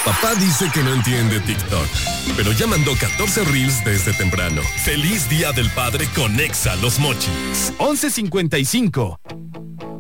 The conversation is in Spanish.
Papá dice que no entiende TikTok, pero ya mandó 14 reels desde temprano. ¡Feliz Día del Padre con Exa Los Mochis! 11:55.